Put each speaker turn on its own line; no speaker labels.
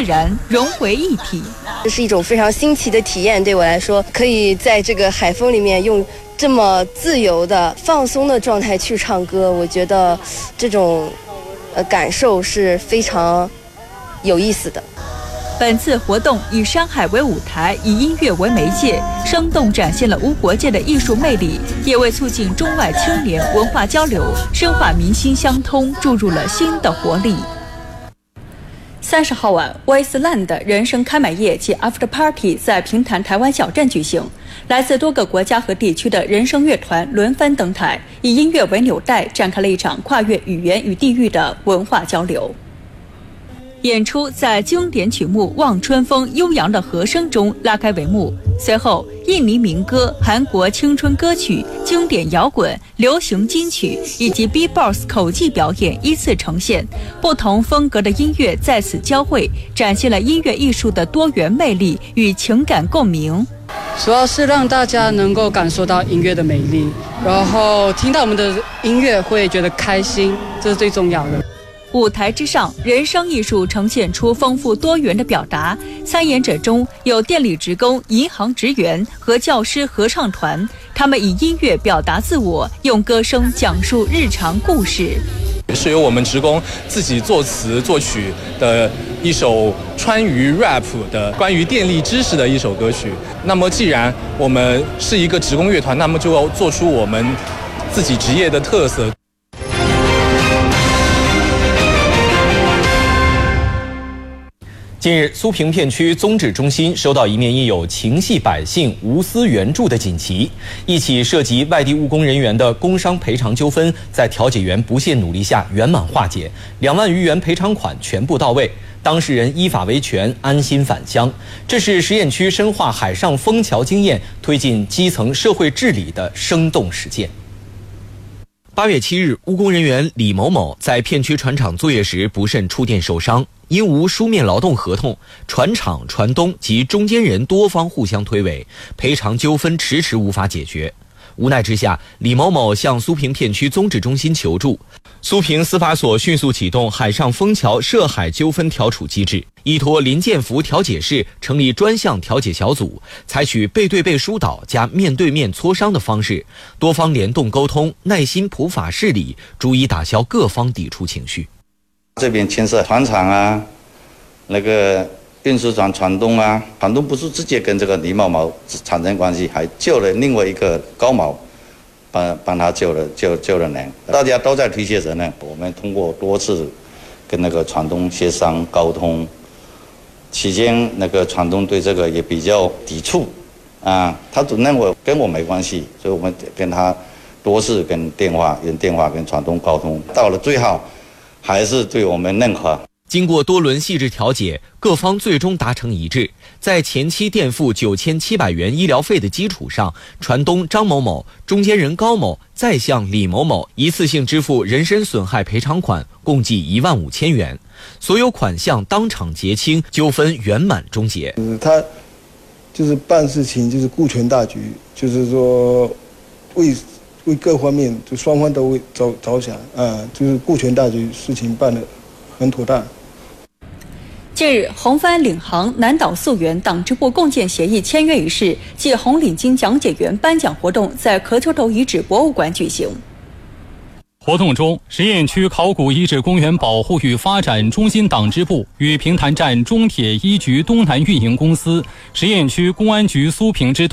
然融为一体。
这是一种非常新奇的体验，对我来说，可以在这个海风里面用这么自由的、放松的状态去唱歌，我觉得这种感受是非常有意思的。
本次活动以山海为舞台，以音乐为媒介，生动展现了无国界的艺术魅力，也为促进中外青年文化交流、深化民心相通注入了新的活力。30号晚，Wasteland 人生开买夜及 After Party 在平潭台湾小镇举行，来自多个国家和地区的人声乐团轮番登台，以音乐为纽带，展开了一场跨越语言与地域的文化交流。演出在经典曲目《望春风》悠扬的和声中拉开帷幕，随后印尼民歌、韩国青春歌曲、经典摇滚、流行金曲以及 B-Box 口技表演依次呈现，不同风格的音乐在此交汇，展现了音乐艺术的多元魅力与情感共鸣。
主要是让大家能够感受到音乐的美丽，然后听到我们的音乐会觉得开心，这是最重要的。
舞台之上，人声艺术呈现出丰富多元的表达。参演者中有电力职工、银行职员和教师合唱团，他们以音乐表达自我，用歌声讲述日常故事。
是由我们职工自己作词作曲的一首川渝 rap 的关于电力知识的一首歌曲。那么既然我们是一个职工乐团，那么就要做出我们自己职业的特色。
近日，苏平片区宗治中心收到一面印有情系百姓无私援助的锦旗。一起涉及外地务工人员的工伤赔偿纠纷，在调解员不懈努力下圆满化解，2万余元赔偿款全部到位，当事人依法维权，安心返乡。这是实验区深化海上枫桥经验，推进基层社会治理的生动实践。8月7日，务工人员李某某在片区船厂作业时不慎触电受伤，因无书面劳动合同，船厂、船东及中间人多方互相推诿，赔偿纠纷迟迟无法解决。无奈之下，李某某向苏平片区宗治中心求助。苏平司法所迅速启动海上枫桥涉海纠纷调处机制，依托林建福调解室成立专项调解小组，采取背对背疏导加面对面磋商的方式，多方联动沟通，耐心普法事理，逐一打消各方抵触情绪。
这边牵涉船厂啊，那个运输船船东啊，船东不是直接跟这个李某某产生关系，还救了另外一个高某，帮他救了人，大家都在推卸责任。我们通过多次跟那个船东协商沟通，期间那个船东对这个也比较抵触啊，他总认为跟我没关系，所以我们跟他多次用电话跟船东沟通，到了最后还是对我们认可。
经过多轮细致调解，各方最终达成一致，在前期垫付9700元医疗费的基础上，船东张某某、中间人高某再向李某某一次性支付人身损害赔偿款，共计15000元，所有款项当场结清，纠纷圆满终结。
他就是办事情就是顾全大局，就是说为各方面就双方都为着想啊，就是顾全大局，事情办得很妥当。
近日，红帆领航南岛溯源党支部共建协议签约仪式暨红领巾讲解员颁奖活动在壳球头遗址博物馆举行。
活动中，实验区考古遗址公园保护与发展中心党支部与平潭站中铁一局东南运营公司、实验区公安局苏平支队